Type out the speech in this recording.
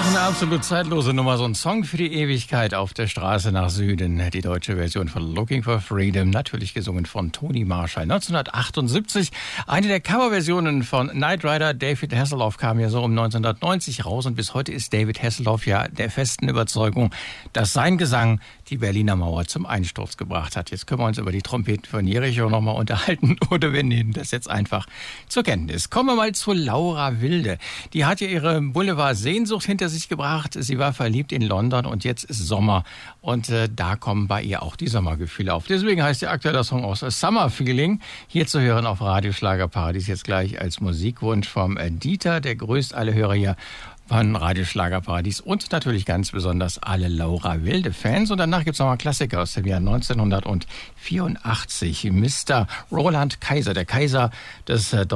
Doch eine absolut zeitlose Nummer, so ein Song für die Ewigkeit auf der Straße nach Süden. Die deutsche Version von Looking for Freedom, natürlich gesungen von Toni Marshall. 1978, eine der Coverversionen von Knight Rider. David Hasselhoff kam ja so um 1990 raus und bis heute ist David Hasselhoff ja der festen Überzeugung, dass sein Gesang die Berliner Mauer zum Einsturz gebracht hat. Jetzt können wir uns über die Trompeten von Jericho nochmal unterhalten oder wir nehmen das jetzt einfach zur Kenntnis. Kommen wir mal zu Laura Wilde. Die hat ja ihre Boulevard-Sehnsucht hinter sich gebracht. Sie war verliebt in London und jetzt ist Sommer. Und da kommen bei ihr auch die Sommergefühle auf. Deswegen heißt der aktuelle Song auch Summer Feeling. Hier zu hören auf Radio Schlagerparadies jetzt gleich als Musikwunsch vom Dieter. Der grüßt alle Hörer hier von Radio Schlagerparadies und natürlich ganz besonders alle Laura Wilde-Fans. Und danach gibt es nochmal Klassiker aus dem Jahr 1984. Mr. Roland Kaiser, der Kaiser des